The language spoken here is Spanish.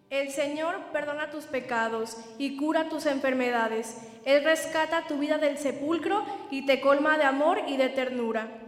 El Señor perdona tus pecados y cura tus enfermedades. Él rescata tu vida del sepulcro y te colma de amor y de ternura.